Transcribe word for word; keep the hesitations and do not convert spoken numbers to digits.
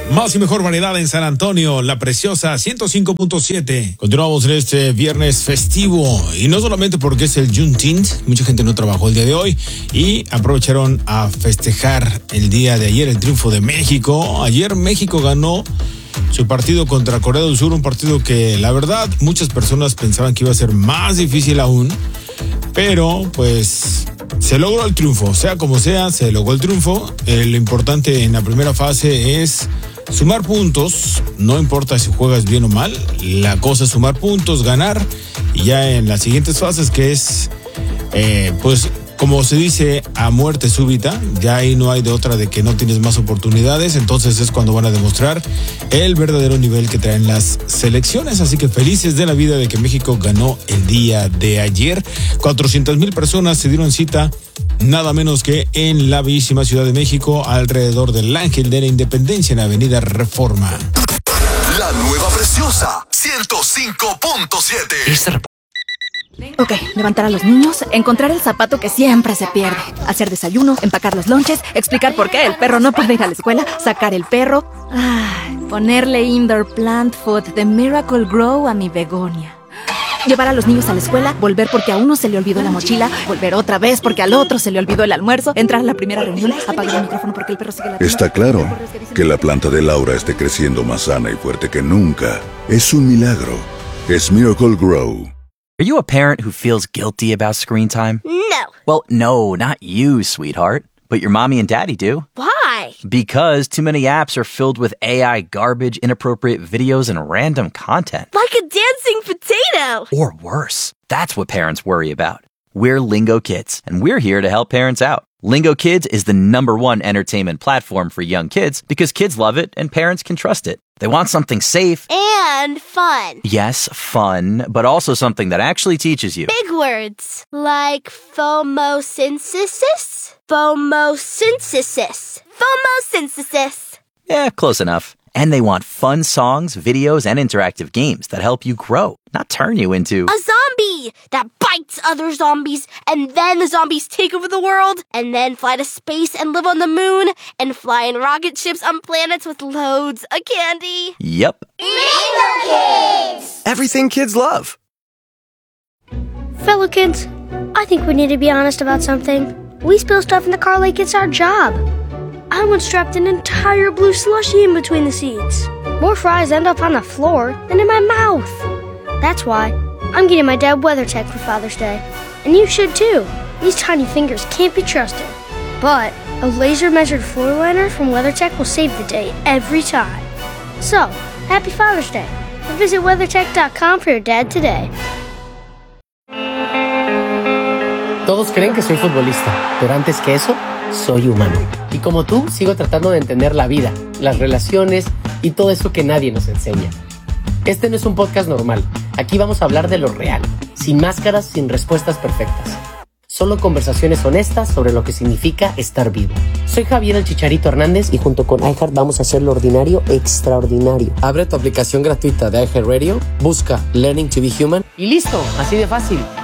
Más y mejor variedad en San Antonio, La Preciosa ciento cinco punto siete. Continuamos en este viernes festivo y no solamente porque es el Juneteenth, mucha gente no trabajó el día de hoy y aprovecharon a festejar el día de ayer el triunfo de México. Ayer México ganó su partido contra Corea del Sur, un partido que la verdad muchas personas pensaban que iba a ser más difícil aún, pero pues se logró el triunfo, sea como sea, se logró el triunfo. Eh, lo importante en la primera fase es sumar puntos, no importa si juegas bien o mal, la cosa es sumar puntos, ganar, y ya en las siguientes fases que es, eh, pues como se dice, a muerte súbita, ya ahí no hay de otra de que no tienes más oportunidades, entonces es cuando van a demostrar el verdadero nivel que traen las selecciones, así que felices de la vida de que México ganó el día de ayer. cuatrocientas mil personas se dieron cita nada menos que en la bellísima Ciudad de México, alrededor del Ángel de la Independencia en Avenida Reforma. La nueva Preciosa ciento cinco punto siete. Ok, levantar a los niños, encontrar el zapato que siempre se pierde, hacer desayuno, empacar los lonches, explicar por qué el perro no puede ir a la escuela, sacar el perro, ah, ponerle indoor plant food de Miracle Grow a mi begonia. Llevar a los niños a la escuela, volver porque a uno se le olvidó la mochila, volver otra vez porque al otro se le olvidó el almuerzo, entrar a la primera reunión, apagar el micrófono porque el perro sigue la... Está claro que la planta de Laura esté creciendo más sana y fuerte que nunca. Es un milagro. Es Miracle Grow. Are you a parent who feels guilty about screen time? No. Well, no, not you, sweetheart. But your mommy and daddy do. Why? Because too many apps are filled with A I garbage, inappropriate videos, and random content. Like a dancing potato. Or worse. That's what parents worry about. We're Lingo Kids, and we're here to help parents out. Lingo Kids is the number one entertainment platform for young kids because kids love it and parents can trust it. They want something safe. And fun. Yes, fun, but also something that actually teaches you. Big words. Like phomosynthesis? Phomosynthesis. Phomosynthesis. Yeah, close enough. And they want fun songs, videos, and interactive games that help you grow, not turn you into... a zombie that bites other zombies, and then the zombies take over the world, and then fly to space and live on the moon, and fly in rocket ships on planets with loads of candy. Yep. Lingo Kids! Everything kids love. Fellow kids, I think we need to be honest about something. We spill stuff in the car like it's our job. I once strapped an entire blue slushie in between the seats. More fries end up on the floor than in my mouth. That's why I'm getting my dad WeatherTech for Father's Day. And you should too. These tiny fingers can't be trusted. But a laser-measured floor liner from WeatherTech will save the day every time. So, happy Father's Day. And visit weathertech dot com for your dad today. Todos creen que soy futbolista, pero antes que eso, soy humano. Y como tú, sigo tratando de entender la vida, las relaciones y todo eso que nadie nos enseña. Este no es un podcast normal. Aquí vamos a hablar de lo real, sin máscaras, sin respuestas perfectas. Solo conversaciones honestas sobre lo que significa estar vivo. Soy Javier el Chicharito Hernández y junto con iHeart vamos a hacer lo ordinario extraordinario. Abre tu aplicación gratuita de iHeartRadio, busca Learning to be Human y listo, así de fácil.